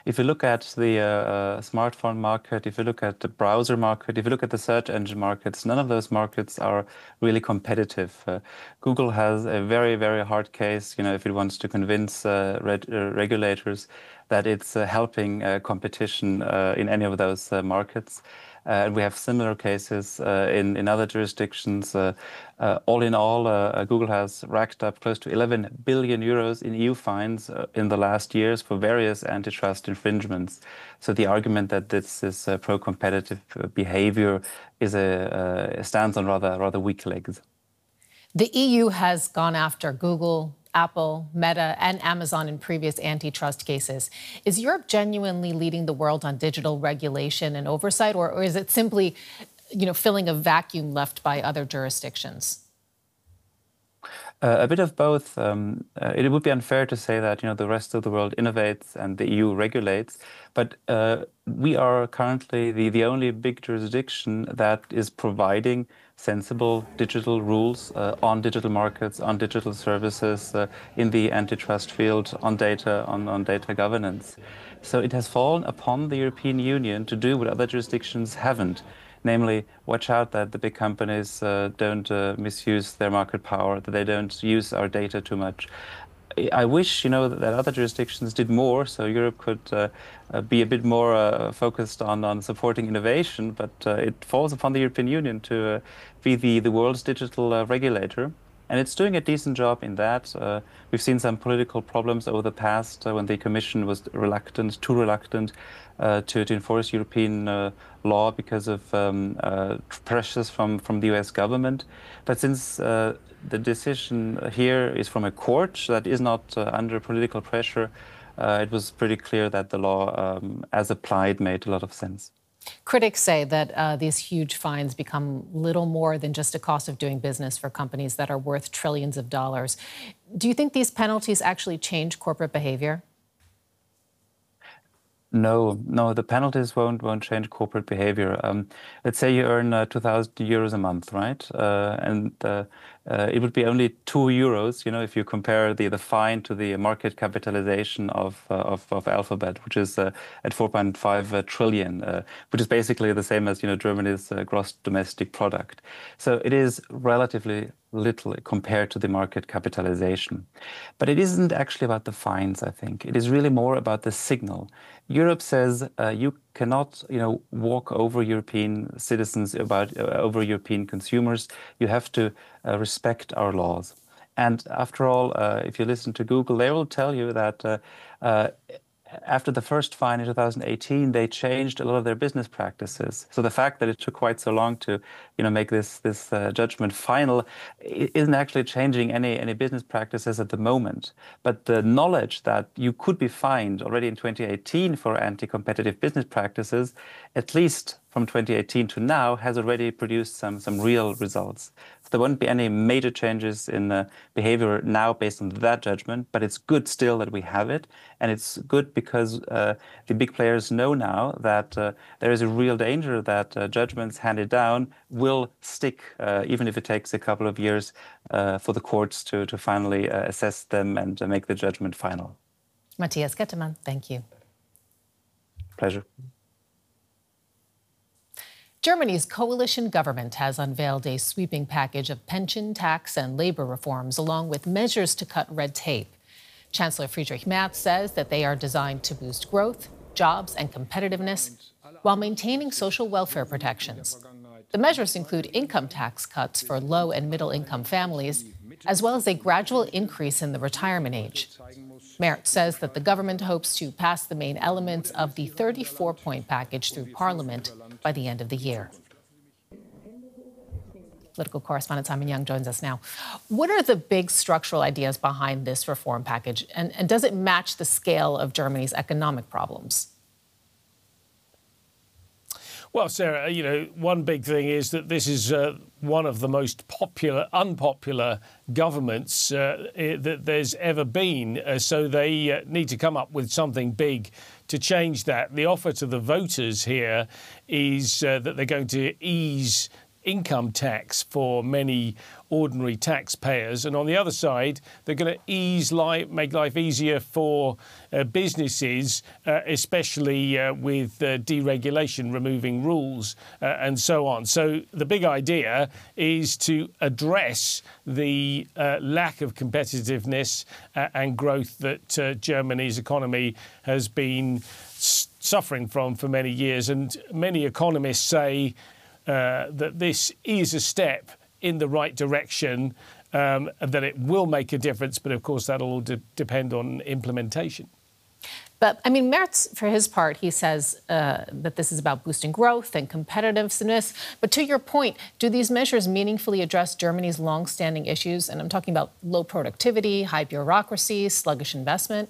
if you look at the smartphone market, if you look at the browser market, if you look at the search engine markets, none of those markets are really competitive. Google has a very, very hard case, if it wants to convince regulators that it's helping competition in any of those markets. And we have similar cases in other jurisdictions. All in all, Google has racked up close to 11 billion euros in EU fines in the last years for various antitrust infringements. So the argument that this is pro-competitive behavior stands on rather weak legs. The EU has gone after Google, Apple, Meta, and Amazon in previous antitrust cases. Is Europe genuinely leading the world on digital regulation and oversight, or is it simply, filling a vacuum left by other jurisdictions? A bit of both. It would be unfair to say that the rest of the world innovates and the EU regulates, but we are currently the only big jurisdiction that is providing sensible digital rules on digital markets, on digital services, in the antitrust field, on data, on data governance. So it has fallen upon the European Union to do what other jurisdictions haven't. Namely, watch out that the big companies don't misuse their market power, that they don't use our data too much. I wish, that other jurisdictions did more, so Europe could be a bit more focused on supporting innovation, but it falls upon the European Union to be the world's digital regulator. And it's doing a decent job in that. We've seen some political problems over the past when the Commission was too reluctant to enforce European law because of pressures from the US government. But since the decision here is from a court that is not under political pressure, it was pretty clear that the law, as applied, made a lot of sense. Critics say that these huge fines become little more than just a cost of doing business for companies that are worth trillions of dollars. Do you think these penalties actually change corporate behavior? No, the penalties won't change corporate behavior. Let's say you earn 2,000 euros a month, right? And it would be only 2 euros, if you compare the fine to the market capitalization of Alphabet, which is at 4.5 trillion, which is basically the same as Germany's gross domestic product. So it is relatively little compared to the market capitalization. But it isn't actually about the fines, I think. It is really more about the signal. Europe says you cannot, walk over European citizens, over European consumers. You have to respect our laws. And after all, if you listen to Google, they will tell you that after the first fine in 2018, they changed a lot of their business practices. So the fact that it took quite so long to, make this judgment final isn't actually changing any business practices at the moment. But the knowledge that you could be fined already in 2018 for anti-competitive business practices, at least from 2018 to now, has already produced some real results. So there won't be any major changes in behavior now based on that judgment, but it's good still that we have it. And it's good because the big players know now that there is a real danger that judgments handed down will stick, even if it takes a couple of years for the courts to finally assess them and make the judgment final. Matthias Kettermann, thank you. Pleasure. Germany's coalition government has unveiled a sweeping package of pension, tax, and labor reforms, along with measures to cut red tape. Chancellor Friedrich Merz says that they are designed to boost growth, jobs, and competitiveness while maintaining social welfare protections. The measures include income tax cuts for low and middle-income families, as well as a gradual increase in the retirement age. Merz says that the government hopes to pass the main elements of the 34-point package through Parliament by the end of the year. Political correspondent Simon Young joins us now. What are the big structural ideas behind this reform package, and does it match the scale of Germany's economic problems? Well, Sarah, one big thing is that this is one of the most unpopular governments that there's ever been. So they need to come up with something big to change that. The offer to the voters here is that they're going to ease income tax for many ordinary taxpayers, and on the other side, they're going to make life easier for businesses, especially with deregulation, removing rules, and so on. So the big idea is to address the lack of competitiveness and growth that Germany's economy has been suffering from for many years. And many economists say that this is a step in the right direction, and that it will make a difference. But of course, that'll all depend on implementation. But I mean, Merz, for his part, he says that this is about boosting growth and competitiveness. But to your point, do these measures meaningfully address Germany's long-standing issues? And I'm talking about low productivity, high bureaucracy, sluggish investment.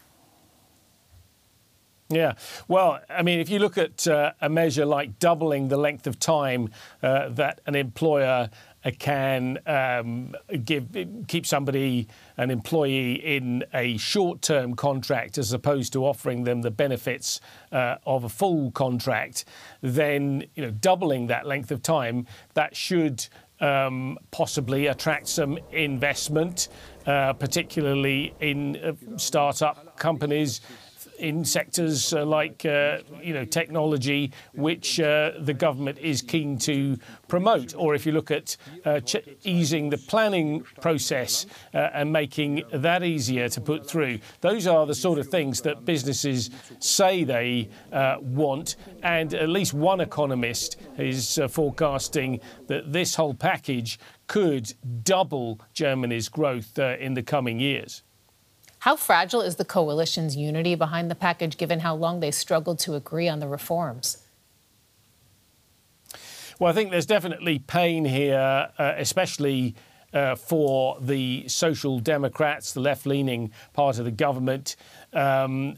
Yeah, well, I mean, if you look at a measure like doubling the length of time that an employer can keep an employee in a short-term contract as opposed to offering them the benefits of a full contract, then doubling that length of time, that should possibly attract some investment, particularly in start-up companies in sectors like technology, which the government is keen to promote. Or if you look at easing the planning process and making that easier to put through, those are the sort of things that businesses say they want. And at least one economist is forecasting that this whole package could double Germany's growth in the coming years. How fragile is the coalition's unity behind the package, given how long they struggled to agree on the reforms? Well, I think there's definitely pain here, especially for the Social Democrats, the left-leaning part of the government. I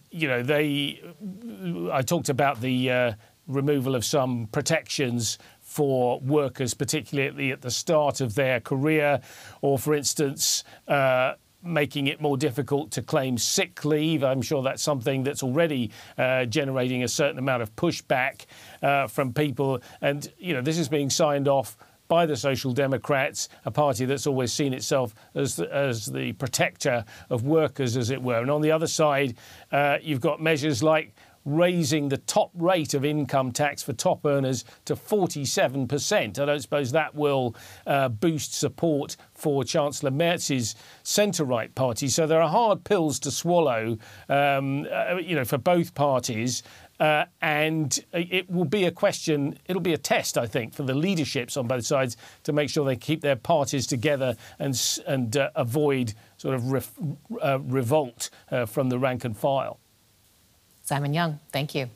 talked about the removal of some protections for workers, particularly at the start of their career, or, for instance, making it more difficult to claim sick leave. I'm sure that's something that's already generating a certain amount of pushback from people. And, this is being signed off by the Social Democrats, a party that's always seen itself as the protector of workers, as it were. And on the other side, you've got measures like raising the top rate of income tax for top earners to 47%. I don't suppose that will boost support for Chancellor Merz's centre-right party. So there are hard pills to swallow, for both parties. And it will be a question, it'll be a test, I think, for the leaderships on both sides to make sure they keep their parties together and avoid sort of revolt from the rank and file. Simon Young, thank you.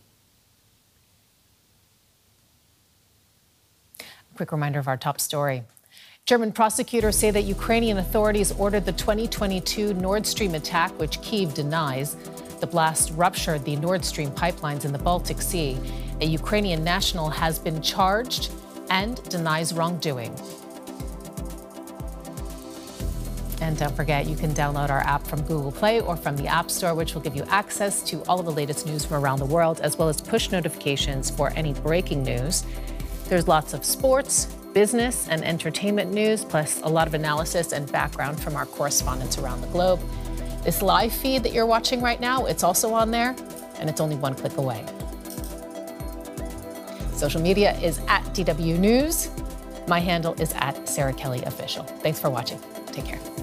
A quick reminder of our top story. German prosecutors say that Ukrainian authorities ordered the 2022 Nord Stream attack, which Kyiv denies. The blast ruptured the Nord Stream pipelines in the Baltic Sea. A Ukrainian national has been charged and denies wrongdoing. And don't forget, you can download our app from Google Play or from the App Store, which will give you access to all of the latest news from around the world, as well as push notifications for any breaking news. There's lots of sports, business, and entertainment news, plus a lot of analysis and background from our correspondents around the globe. This live feed that you're watching right now, it's also on there, and it's only one click away. Social media is @DW News. My handle is @SarahKellyOfficial. Thanks for watching. Take care.